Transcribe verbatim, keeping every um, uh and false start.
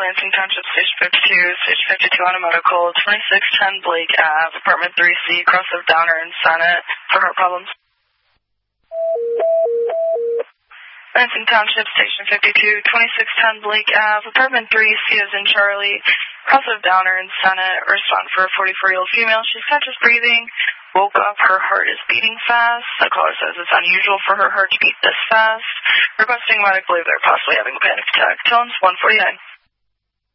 Lansing Township, Station fifty-two, Station fifty-two on a medical, twenty-six ten Blake Avenue, Apartment three C, cross of Downer and Senate for heart problems. Lansing Township, Station fifty-two, twenty-six ten Blake Avenue, Apartment three C as in Charlie, cross of Downer and Senate, respond for a forty-four-year-old female. She's not just breathing, woke up, her heart is beating fast. The caller says it's unusual for her heart to beat this fast. Requesting medical leave, they're possibly having a panic attack. Tones one forty-nine.